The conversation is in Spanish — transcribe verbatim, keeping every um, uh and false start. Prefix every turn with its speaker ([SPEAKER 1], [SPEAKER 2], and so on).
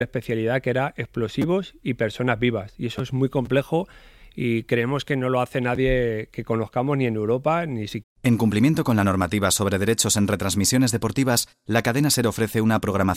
[SPEAKER 1] especialidad que era explosivos y personas vivas. Y eso es muy complejo y creemos que no lo hace nadie que conozcamos ni en Europa ni siquiera.
[SPEAKER 2] En cumplimiento con la normativa sobre derechos en retransmisiones deportivas, la cadena SER ofrece una programación